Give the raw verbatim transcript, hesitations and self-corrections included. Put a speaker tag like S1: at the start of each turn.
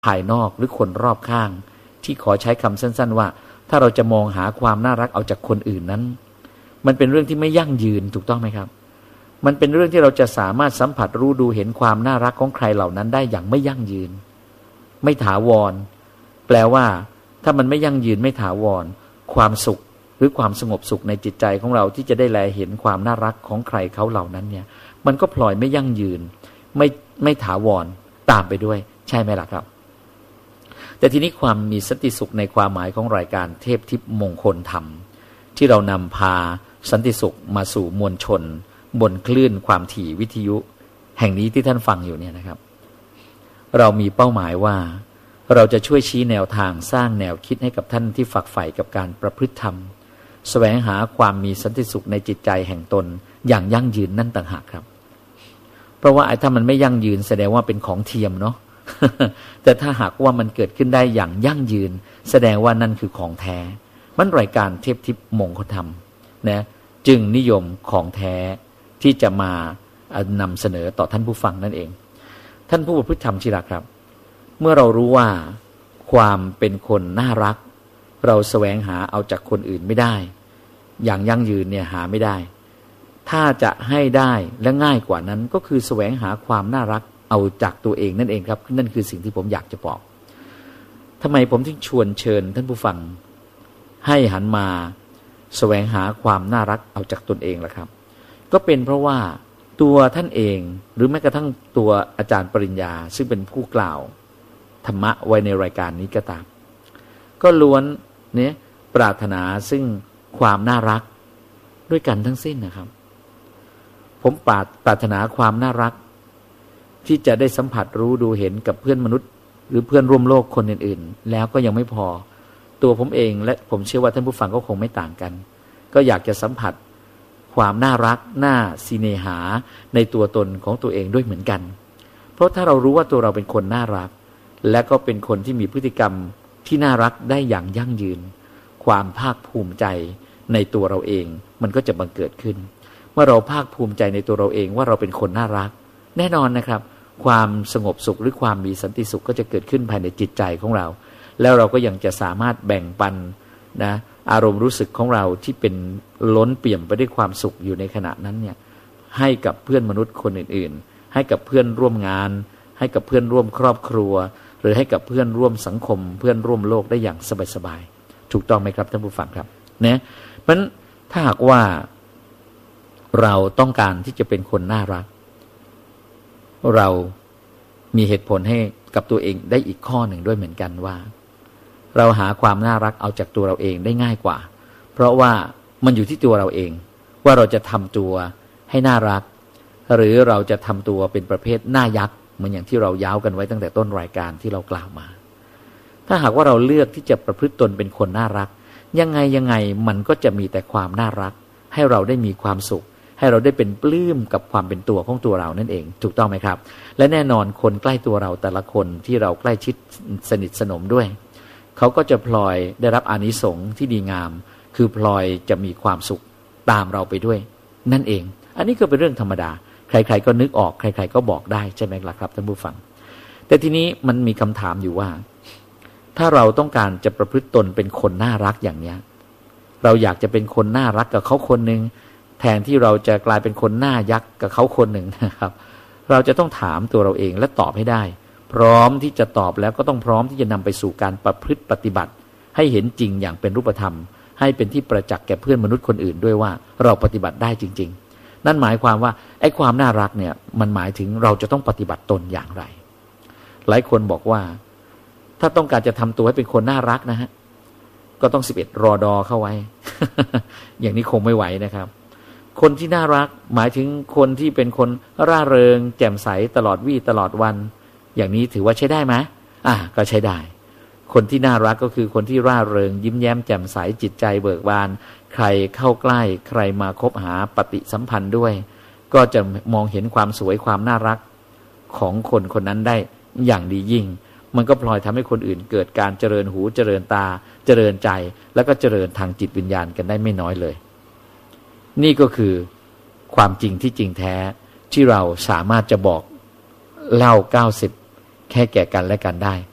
S1: ภายนอกหรือคนรอบข้างที่ขอใช้คำสั้นๆว่าถ้าเราจะมองหาความน่ารักเอาจากคนอื่นนั้นมันเป็นเรื่องที่ไม่ยั่งยืนถูกต้องไหมครับมันเป็นเรื่องที่เราจะสามารถสัมผัสรู้ดูเห็นความน่ารักของใครเหล่านั้นได้อย่างไม่ยั่งยืนไม่ถาวรแปลว่าถ้ามันไม่ยั่งยืนไม่ถาวรความสุขหรือความสงบสุขในจิตใจของเราที่จะได้แลเห็นความน่ารักของใครเขาเหล่านั้นเนี่ยมันก็พลอยไม่ยั่งยืนไม่ไม่ถาวรตามไปด้วยใช่ไหมล่ะครับแต่ทีนี้ความมีสันติสุขในความหมายของรายการเทพทิพย์มงคลธรรมที่เรานำพาสันติสุขมาสู่มวลชนบนคลื่นความถี่วิทยุแห่งนี้ที่ท่านฟังอยู่เนี่ยนะครับเรามีเป้าหมายว่าเราจะช่วยชี้แนวทางสร้างแนวคิดให้กับท่านที่ฝักใฝ่กับการประพฤติธรรมแสวงหาความมีสันติสุขในจิตใจแห่งตนอย่างยั่งยืนนั่นต่างหากครับเพราะว่าถ้ามันไม่ยั่งยืนแสดงว่าเป็นของเทียมเนาะ แต่ถ้าหากว่ามันเกิดขึ้นได้อย่างยั่งยืนแสดงว่านั่นคือของแท้มันรายการเทพทิพย์มงคลธรรมนะจึงนิยมของแท้ที่จะมานำเสนอต่อท่านผู้ฟังนั่นเองท่านผู้ประพฤติธรรมที่รักครับเมื่อเรารู้ว่าความเป็นคนน่ารักเราแสวงหาเอาจากคนอื่นไม่ได้อย่างยั่งยืนเนี่ยหาไม่ได้ถ้าจะให้ได้และง่ายกว่านั้นก็คือแสวงหาความน่ารักเอาจากตัวเองนั่นเองครับนั่นคือสิ่งที่ผมอยากจะบอกทำไมผมถึงชวนเชิญท่านผู้ฟังให้หันมาแสวงหาความน่ารักเอาจากตนเองล่ะครับก็เป็นเพราะว่าตัวท่านเองหรือแม้กระทั่งตัวอาจารย์ปริญญาซึ่งเป็นผู้กล่าวธรรมะไว้ในรายการนี้ก็ตามก็ล้วนเนี่ยปรารถนาซึ่งความน่ารักด้วยกันทั้งสิ้นนะครับผมปรารถนาความน่ารักที่จะได้สัมผัสรู้ดูเห็นกับเพื่อนมนุษย์หรือเพื่อนร่วมโลกคนอื่นๆแล้วก็ยังไม่พอตัวผมเองและผมเชื่อว่าท่านผู้ฟังก็คงไม่ต่างกันก็อยากจะสัมผัสความน่ารักน่าสิเนหาในตัวตนของตัวเองด้วยเหมือนกันเพราะถ้าเรารู้ว่าตัวเราเป็นคนน่ารักและก็เป็นคนที่มีพฤติกรรมที่น่ารักได้อย่างยั่งยืนความภาคภูมิใจในตัวเราเองมันก็จะบังเกิดขึ้นเมื่อเราภาคภูมิใจในตัวเราเองว่าเราเป็นคนน่ารักแน่นอนนะครับความสงบสุขหรือความมีสันติสุขก็จะเกิดขึ้นภายในจิตใจของเราแล้วเราก็ยังจะสามารถแบ่งปันนะอารมณ์รู้สึกของเราที่เป็นล้นเปี่ยมไปด้วยความสุขอยู่ในขณะนั้นเนี่ยให้กับเพื่อนมนุษย์คนอื่นๆให้กับเพื่อนร่วมงานให้กับเพื่อนร่วมครอบครัวหรือให้กับเพื่อนร่วมสังคมเพื่อนร่วมโลกได้อย่างสบายๆถูกต้องไหมครับท่านผู้ฟังครับนะเพราะฉะนั้นถ้าหากว่าเราต้องการที่จะเป็นคนน่ารักเรามีเหตุผลให้กับตัวเองได้อีกข้อหนึ่งด้วยเหมือนกันว่าเราหาความน่ารักเอาจากตัวเราเองได้ง่ายกว่าเพราะว่ามันอยู่ที่ตัวเราเองว่าเราจะทำตัวให้น่ารักหรือเราจะทำตัวเป็นประเภทหน้ายักษ์เหมือนอย่างที่เราย้าวกันไว้ตั้งแต่ต้นรายการที่เรากล่าวมาถ้าหากว่าเราเลือกที่จะประพฤติตนเป็นคนน่ารักยังไงยังไงมันก็จะมีแต่ความน่ารักให้เราได้มีความสุขให้เราได้เป็นปลื้มกับความเป็นตัวของตัวเรานั่นเองถูกต้องไหมครับและแน่นอนคนใกล้ตัวเราแต่ละคนที่เราใกล้ชิดสนิทสนมด้วยเขาก็จะพลอยได้รับอานิสงส์ที่ดีงามคือพลอยจะมีความสุขตามเราไปด้วยนั่นเองอันนี้ก็เป็นเรื่องธรรมดาใครๆก็นึกออกใครๆก็บอกได้ใช่ไหมล่ะครับท่านผู้ฟังแต่ทีนี้มันมีคำถามอยู่ว่าถ้าเราต้องการจะประพฤติตนเป็นคนน่ารักอย่างเนี้ยเราอยากจะเป็นคนน่ารักกับเขาคนหนึ่งแทนที่เราจะกลายเป็นคนหน้ายักษ์กับเขาคนหนึ่งนะครับเราจะต้องถามตัวเราเองและตอบให้ได้พร้อมที่จะตอบแล้วก็ต้องพร้อมที่จะนำไปสู่การประพฤติปฏิบัติให้เห็นจริงอย่างเป็นรูปธรรมให้เป็นที่ประจักษ์แก่เพื่อนมนุษย์คนอื่นด้วยว่าเราปฏิบัติได้จริงๆนั่นหมายความว่าไอ้ความน่ารักเนี่ยมันหมายถึงเราจะต้องปฏิบัติตนอย่างไรหลายคนบอกว่าถ้าต้องการจะทำตัวให้เป็นคนน่ารักนะฮะก็ต้องสิบเอ็ดรอดอเข้าไว้ อย่างนี้คงไม่ไหวนะครับคนที่น่ารักหมายถึงคนที่เป็นคนร่าเริงแจ่มใสตลอดวี่ตลอดวันอย่างนี้ถือว่าใช้ได้ไหมอ่ะก็ใช้ได้คนที่น่ารักก็คือคนที่ร่าเริงยิ้มแย้มแจ่มใสจิตใจเบิกบานใครเข้าใกล้ใครมาคบหาปฏิสัมพันธ์ด้วยก็จะมองเห็นความสวยความน่ารักของคนคนนั้นได้อย่างดียิ่งมันก็พลอยทำให้คนอื่นเกิดการเจริญหูเจริญตาเจริญใจแล้วก็เจริญทางจิตวิญญาณกันได้ไม่น้อยเลยนี่ก็คือความจริงที่จริงแท้ที่เราสามารถจะบอกเล่าเก้าสิบแค่แก่กันและกันได้